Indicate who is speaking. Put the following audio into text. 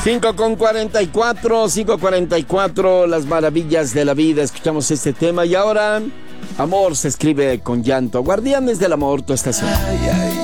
Speaker 1: 5:44, las maravillas de la vida. Escuchamos este tema y ahora, amor se escribe con llanto. Guardianes del amor, tu estación.
Speaker 2: Ay, ay.